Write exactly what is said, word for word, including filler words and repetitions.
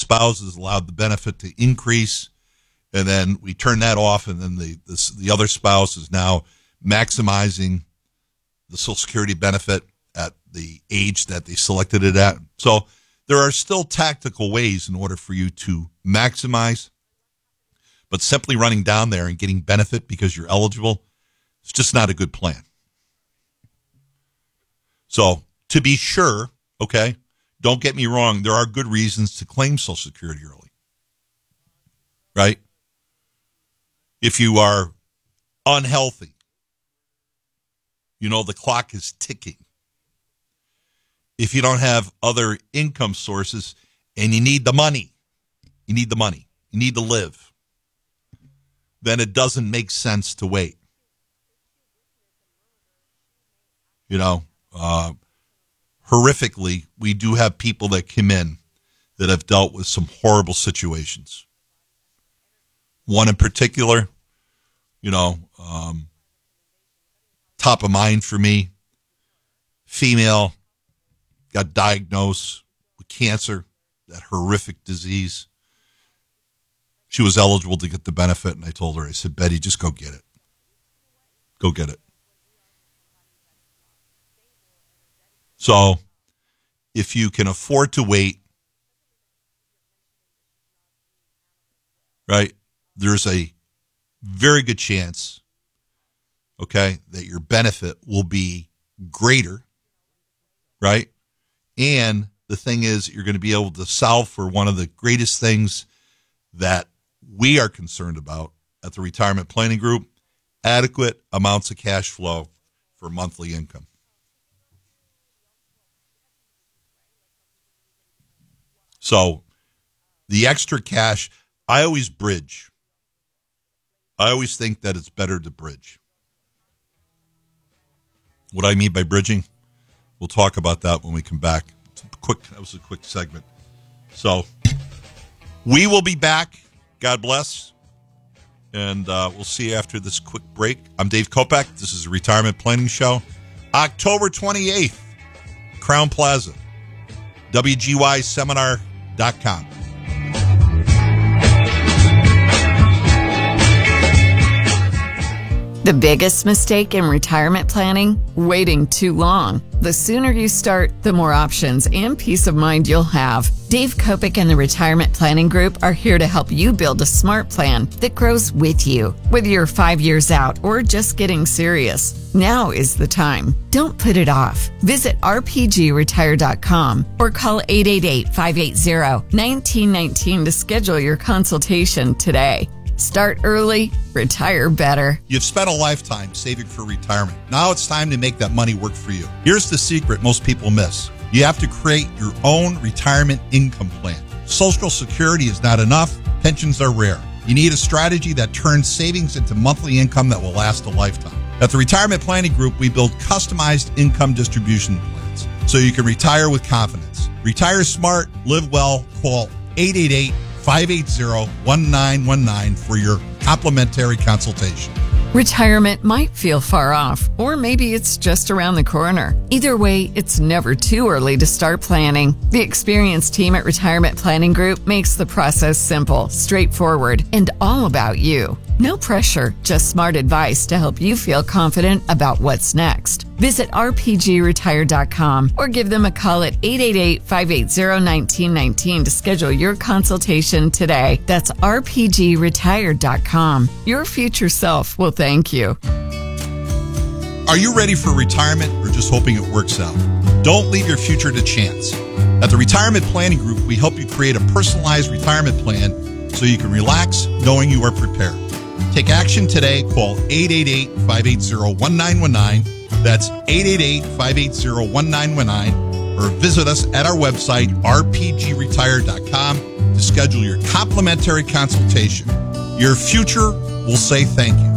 spouse is allowed the benefit to increase, and then we turn that off, and then the this, the other spouse is now maximizing the Social Security benefit at the age that they selected it at. So there are still tactical ways in order for you to maximize, but simply running down there and getting benefit because you're eligible, it's just not a good plan. So to be sure, okay, don't get me wrong, there are good reasons to claim Social Security early, right? If you are unhealthy, you know the clock is ticking. If you don't have other income sources and you need the money, you need the money, you need to live, then it doesn't make sense to wait. You know, uh, horrifically, we do have people that come in that have dealt with some horrible situations. One in particular, you know, um, top of mind for me, female, got diagnosed with cancer, that horrific disease. She was eligible to get the benefit, and I told her, I said, Betty, just go get it. Go get it. So if you can afford to wait, right, there's a very good chance, okay, that your benefit will be greater, right? And the thing is, you're going to be able to solve for one of the greatest things that we are concerned about at the Retirement Planning Group, adequate amounts of cash flow for monthly income. So the extra cash, I always bridge. I always think that it's better to bridge. What I mean by bridging, we'll talk about that when we come back. It's a quick, that was a quick segment. So we will be back. God bless. And uh, we'll see you after this quick break. I'm Dave Kopak. This is a Retirement Planning Show. October twenty-eighth, Crown Plaza, W G Y seminar dot com. The biggest mistake in retirement planning? Waiting too long. The sooner you start, the more options and peace of mind you'll have. Dave Kopic and the Retirement Planning Group are here to help you build a smart plan that grows with you. Whether you're five years out or just getting serious, now is the time. Don't put it off. Visit R P G retire dot com or call eight eight eight, five eight zero, one nine one nine to schedule your consultation today. Start early, retire better. You've spent a lifetime saving for retirement. Now it's time to make that money work for you. Here's the secret most people miss. You have to create your own retirement income plan. Social Security is not enough. Pensions are rare. You need a strategy that turns savings into monthly income that will last a lifetime. At the Retirement Planning Group, we build customized income distribution plans so you can retire with confidence. Retire smart, live well. Call eight eight eight, five eight zero, one nine one nine for your complimentary consultation. Retirement might feel far off, or maybe it's just around the corner. Either way, it's never too early to start planning. The experienced team at Retirement Planning Group makes the process simple, straightforward, and all about you. No pressure, just smart advice to help you feel confident about what's next. Visit R P G retire dot com or give them a call at eight eight eight, five eight zero, one nine one nine to schedule your consultation today. That's R P G retire dot com. Your future self will thank you. Are you ready for retirement or just hoping it works out? Don't leave your future to chance. At the Retirement Planning Group, we help you create a personalized retirement plan so you can relax knowing you are prepared. Take action today. Call eight eight eight, five eight zero, one nine one nine. That's eight eight eight, five eight zero, one nine one nine. Or visit us at our website, R P G retire dot com, to schedule your complimentary consultation. Your future will say thank you.